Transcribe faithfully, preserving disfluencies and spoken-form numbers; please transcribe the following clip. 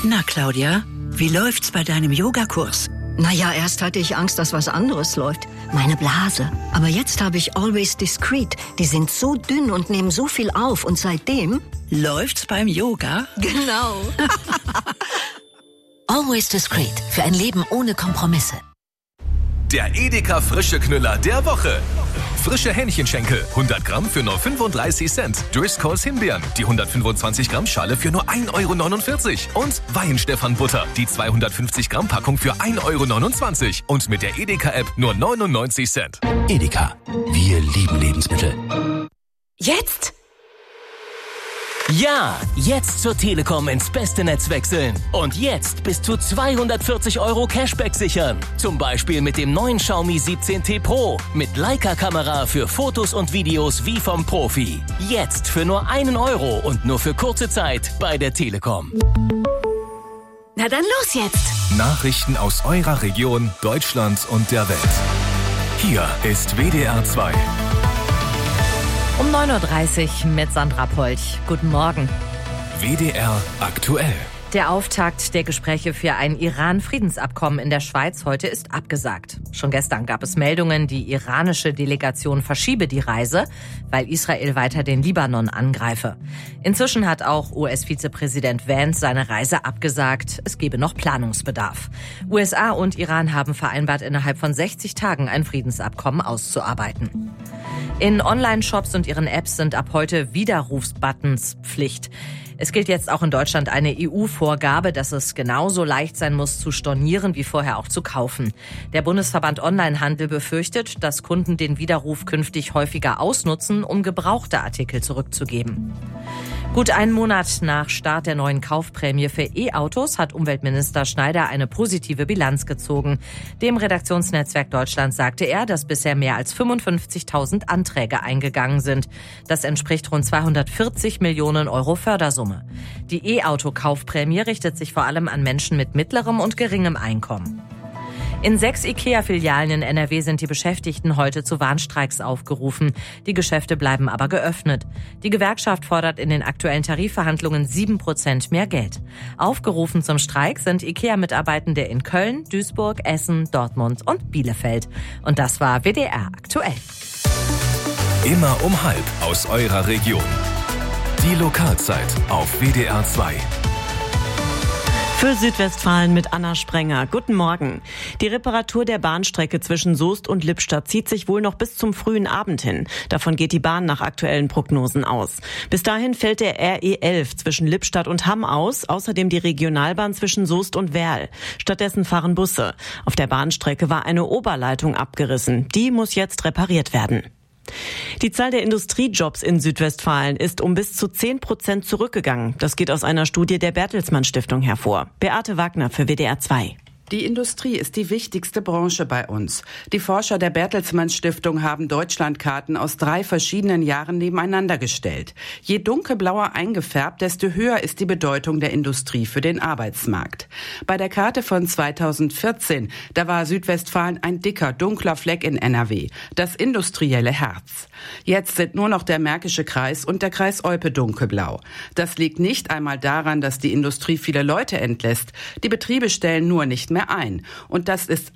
Na, Claudia, wie läuft's bei deinem Yogakurs? Naja, erst hatte ich Angst, dass was anderes läuft. Meine Blase. Aber jetzt habe ich Always Discreet. Die sind so dünn und nehmen so viel auf. Und seitdem... Läuft's beim Yoga? Genau. Always Discreet. Für ein Leben ohne Kompromisse. Der Edeka Frische Knüller der Woche. Frische Hähnchenschenkel, hundert Gramm für nur fünfunddreißig Cent. Driscolls Himbeeren, die hundertfünfundzwanzig Gramm Schale für nur ein Euro neunundvierzig. Und Weihenstephan-Butter, die zweihundertfünfzig Gramm Packung für ein Euro neunundzwanzig. Und mit der Edeka-App nur neunundneunzig Cent. Edeka, wir lieben Lebensmittel. Jetzt? Ja, jetzt zur Telekom ins beste Netz wechseln. Und jetzt bis zu zweihundertvierzig Euro Cashback sichern. Zum Beispiel mit dem neuen Xiaomi siebzehn T Pro. Mit Leica-Kamera für Fotos und Videos wie vom Profi. Jetzt für nur einen Euro und nur für kurze Zeit bei der Telekom. Na dann los jetzt! Nachrichten aus eurer Region, Deutschland und der Welt. Hier ist W D R zwei. Um neun Uhr dreißig mit Sandra Polch. Guten Morgen. W D R aktuell. Der Auftakt der Gespräche für ein Iran-Friedensabkommen in der Schweiz heute ist abgesagt. Schon gestern gab es Meldungen, die iranische Delegation verschiebe die Reise, weil Israel weiter den Libanon angreife. Inzwischen hat auch U S-Vizepräsident Vance seine Reise abgesagt. Es gebe noch Planungsbedarf. U S A und Iran haben vereinbart, innerhalb von sechzig Tagen ein Friedensabkommen auszuarbeiten. In Online-Shops und ihren Apps sind ab heute Widerrufsbuttons Pflicht. Es gilt jetzt auch in Deutschland eine E U-Vorgabe, dass es genauso leicht sein muss zu stornieren wie vorher auch zu kaufen. Der Bundesverband Onlinehandel befürchtet, dass Kunden den Widerruf künftig häufiger ausnutzen, um gebrauchte Artikel zurückzugeben. Gut einen Monat nach Start der neuen Kaufprämie für E-Autos hat Umweltminister Schneider eine positive Bilanz gezogen. Dem Redaktionsnetzwerk Deutschland sagte er, dass bisher mehr als fünfundfünfzigtausend Anträge eingegangen sind. Das entspricht rund zweihundertvierzig Millionen Euro Fördersumme. Die E-Auto-Kaufprämie richtet sich vor allem an Menschen mit mittlerem und geringem Einkommen. In sechs IKEA-Filialen in N R W sind die Beschäftigten heute zu Warnstreiks aufgerufen. Die Geschäfte bleiben aber geöffnet. Die Gewerkschaft fordert in den aktuellen Tarifverhandlungen sieben Prozent mehr Geld. Aufgerufen zum Streik sind IKEA-Mitarbeitende in Köln, Duisburg, Essen, Dortmund und Bielefeld. Und das war W D R aktuell. Immer um halb aus eurer Region. Die Lokalzeit auf W D R zwei. Für Südwestfalen mit Anna Sprenger. Guten Morgen. Die Reparatur der Bahnstrecke zwischen Soest und Lippstadt zieht sich wohl noch bis zum frühen Abend hin. Davon geht die Bahn nach aktuellen Prognosen aus. Bis dahin fällt der R E elf zwischen Lippstadt und Hamm aus, außerdem die Regionalbahn zwischen Soest und Werl. Stattdessen fahren Busse. Auf der Bahnstrecke war eine Oberleitung abgerissen. Die muss jetzt repariert werden. Die Zahl der Industriejobs in Südwestfalen ist um bis zu zehn Prozent zurückgegangen. Das geht aus einer Studie der Bertelsmann Stiftung hervor. Beate Wagner für W D R zwei. Die Industrie ist die wichtigste Branche bei uns. Die Forscher der Bertelsmann Stiftung haben Deutschlandkarten aus drei verschiedenen Jahren nebeneinander gestellt. Je dunkelblauer eingefärbt, desto höher ist die Bedeutung der Industrie für den Arbeitsmarkt. Bei der Karte von zweitausendvierzehn, da war Südwestfalen ein dicker, dunkler Fleck in N R W, das industrielle Herz. Jetzt sind nur noch der Märkische Kreis und der Kreis Olpe dunkelblau. Das liegt nicht einmal daran, dass die Industrie viele Leute entlässt. Die Betriebe stellen nur nicht mehr ein. Und das ist